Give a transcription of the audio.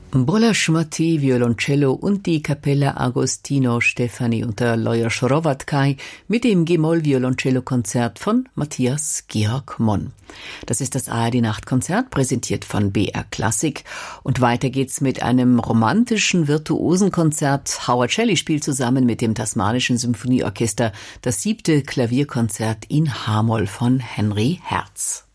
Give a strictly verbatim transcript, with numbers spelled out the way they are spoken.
Bolla Schmatti, Violoncello und die Kapelle Agostino Stefani unter Lajos Hrovatkay mit dem G-Moll-Violoncello-Konzert von Matthias Georg Monn. Das ist das A R D-Nachtkonzert, präsentiert von B R Klassik. Und weiter geht's mit einem romantischen Virtuosenkonzert. Howard Shelley spielt zusammen mit dem Tasmanischen Symphonieorchester das siebte Klavierkonzert in H-Moll von Henry Herz.